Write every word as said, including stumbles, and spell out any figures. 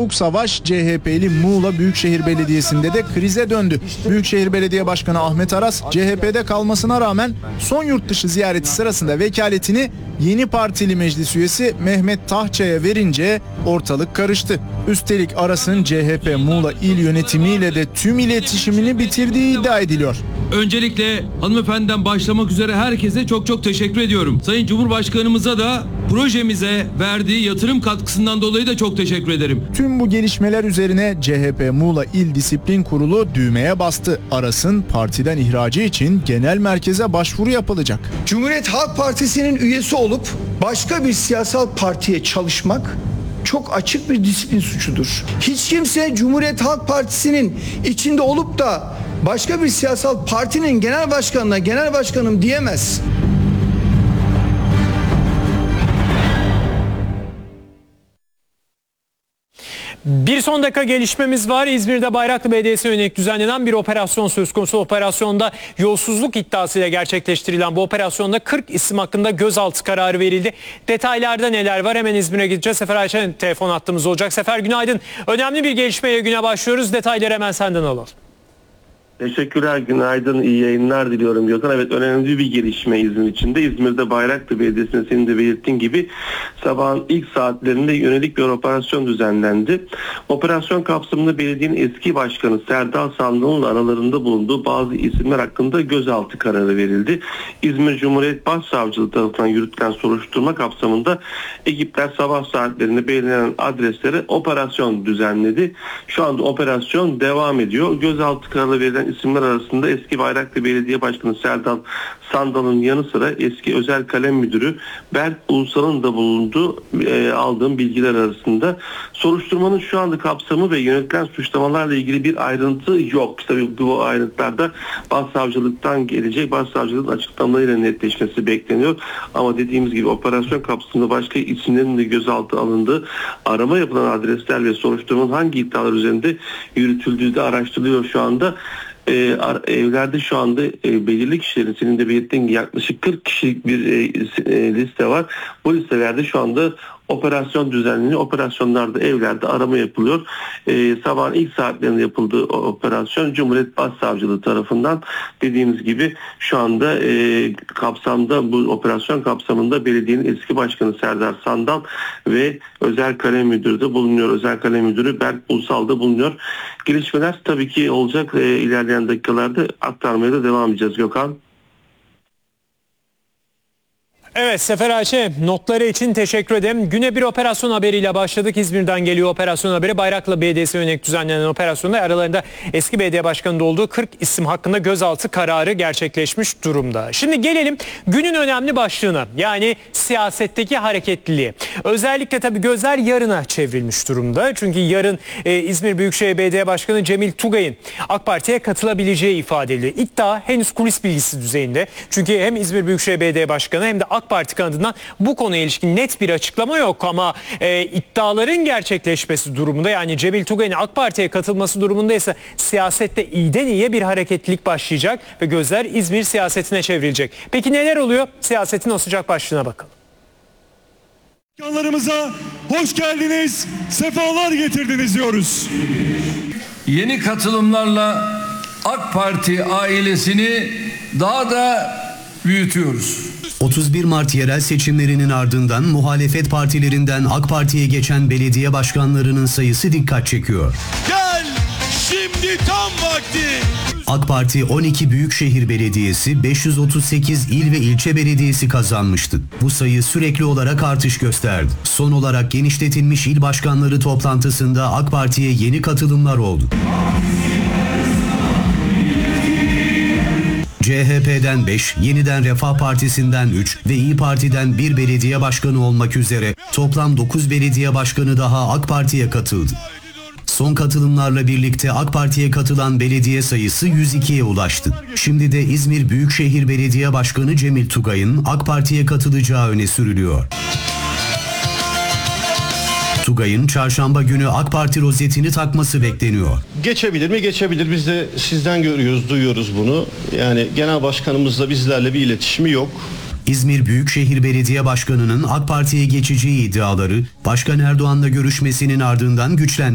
soğuk savaş C H P'li Muğla Büyükşehir Belediyesi'nde de krize döndü. Büyükşehir Belediye Başkanı Ahmet Aras, C H P'de kalmasına rağmen son yurt dışı ziyareti sırasında vekaletini yeni partili meclis üyesi Mehmet Tahça'ya verince ortalık karıştı. Üstelik Aras'ın C H P Muğla İl Yönetimiyle de tüm iletişimini bitirdiği iddia ediliyor. Öncelikle hanımefendiden başlamak üzere herkese çok çok teşekkür ediyorum. Sayın Cumhurbaşkanımıza da projemize verdiği yatırım katkısından dolayı da çok teşekkür ederim. Tüm bu gelişmeler üzerine C H P Muğla İl Disiplin Kurulu düğmeye bastı. Aras'ın partiden ihracı için genel merkeze başvuru yapılacak. Cumhuriyet Halk Partisi'nin üyesi olup başka bir siyasal partiye çalışmak çok açık bir disiplin suçudur. Hiç kimse Cumhuriyet Halk Partisi'nin içinde olup da başka bir siyasal partinin genel başkanına genel başkanım diyemez. Bir son dakika gelişmemiz var. İzmir'de Bayraklı Belediyesi'ne yönelik düzenlenen bir operasyon söz konusu. Operasyonda yolsuzluk iddiasıyla gerçekleştirilen bu operasyonda kırk isim hakkında gözaltı kararı verildi. Detaylarda neler var? Hemen İzmir'e gideceğiz. Sefer Ayşe telefon hattımız olacak. Sefer günaydın. Önemli bir gelişmeyle güne başlıyoruz. Detayları hemen senden alalım. Teşekkürler, günaydın, iyi yayınlar diliyorum Gökhan. Evet, önemli bir gelişme İzmir içinde. İzmir'de Bayraklı Belediyesi'nde senin de belirttiğin gibi sabahın ilk saatlerinde yönelik bir operasyon düzenlendi. Operasyon kapsamında belediyenin eski başkanı Serdal Sandal'ın aralarında bulunduğu bazı isimler hakkında gözaltı kararı verildi. İzmir Cumhuriyet Başsavcılığı tarafından yürütülen soruşturma kapsamında ekipler sabah saatlerinde belirlenen adreslere operasyon düzenledi. Şu anda operasyon devam ediyor. Gözaltı kararı verilen isimler arasında eski Bayraklı Belediye Başkanı Serdal Sandal'ın yanı sıra eski Özel Kalem Müdürü Berk Ulusal'ın da bulunduğu e, aldığım bilgiler arasında. Soruşturmanın şu anda kapsamı ve yönetilen suçlamalarla ilgili bir ayrıntı yok. Tabii bu ayrıntılarda Başsavcılıktan gelecek, Başsavcılığın açıklamalarıyla netleşmesi bekleniyor. Ama dediğimiz gibi operasyon kapsamında başka isimlerin de gözaltı alındığı, arama yapılan adresler ve soruşturmanın hangi iddialar üzerinde yürütüldüğü de araştırılıyor şu anda. Ee, evlerde şu anda e, belirli kişilerin, senin de belirttiğin yaklaşık kırk kişilik bir e, e, liste var. Bu listelerde şu anda operasyon düzenleniyor. Operasyonlarda evlerde arama yapılıyor. Ee, sabahın ilk saatlerinde yapıldığı operasyon Cumhuriyet Başsavcılığı tarafından dediğimiz gibi şu anda e, kapsamda bu operasyon kapsamında belediyenin eski başkanı Serdar Sandal ve Özel Kalem Müdürü de bulunuyor. Özel Kalem Müdürü Berk Ulusal da bulunuyor. Gelişmeler tabii ki olacak. E, ilerleyen dakikalarda aktarmaya da devam edeceğiz Gökhan. Evet Sefer Ayşe, notları için teşekkür ederim. Güne bir operasyon haberiyle başladık. İzmir'den geliyor operasyon haberi. Bayraklı Belediyesi'ne yönelik düzenlenen operasyonda aralarında eski belediye başkanı da olduğu kırk isim hakkında gözaltı kararı gerçekleşmiş durumda. Şimdi gelelim günün önemli başlığına, yani siyasetteki hareketliliğe. Özellikle tabii gözler yarına çevrilmiş durumda. Çünkü yarın e, İzmir Büyükşehir Belediye Başkanı Cemil Tugay'ın AK Parti'ye katılabileceği ifade ediliyor. İddia henüz kulis bilgisi düzeyinde. Çünkü hem İzmir Büyükşehir Belediye Başkanı hem de AK Parti kanadından bu konuya ilişkin net bir açıklama yok ama e, iddiaların gerçekleşmesi durumunda, yani Cemil Tugay'ın AK Parti'ye katılması durumunda ise siyasette iyiden iyiye bir hareketlilik başlayacak ve gözler İzmir siyasetine çevrilecek. Peki neler oluyor? Siyasetin o sıcak başlığına bakalım. Başkanlarımıza hoş geldiniz, sefalar getirdiniz diyoruz. Yeni katılımlarla AK Parti ailesini daha da büyütüyoruz. otuz bir Mart yerel seçimlerinin ardından muhalefet partilerinden AK Parti'ye geçen belediye başkanlarının sayısı dikkat çekiyor. Gel, şimdi tam vakti. AK Parti on iki büyükşehir belediyesi, beş yüz otuz sekiz il ve ilçe belediyesi kazanmıştı. Bu sayı sürekli olarak artış gösterdi. Son olarak genişletilmiş il başkanları toplantısında AK Parti'ye yeni katılımlar oldu. C H P'den beş, Yeniden Refah Partisi'nden üç ve İYİ Parti'den bir belediye başkanı olmak üzere toplam dokuz belediye başkanı daha AK Parti'ye katıldı. Son katılımlarla birlikte AK Parti'ye katılan belediye sayısı yüz ikiye ulaştı. Şimdi de İzmir Büyükşehir Belediye Başkanı Cemil Tugay'ın AK Parti'ye katılacağı öne sürülüyor. Tugay'ın çarşamba günü AK Parti rozetini takması bekleniyor. Geçebilir mi? Geçebilir. Biz de sizden görüyoruz, duyuyoruz bunu. Yani genel başkanımızla bizlerle bir iletişimi yok. İzmir Büyükşehir Belediye Başkanı'nın AK Parti'ye geçeceği iddiaları Başkan Erdoğan'la görüşmesinin ardından güçlendi.